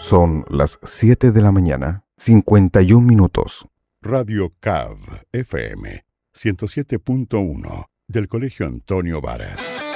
Son las 7 de la mañana, 51 minutos. Radio CAV FM 107.1 del Colegio Antonio Varas.